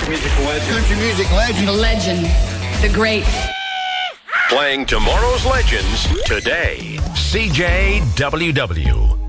Country music legend. The legend. The great. Playing tomorrow's legends today. CJWW.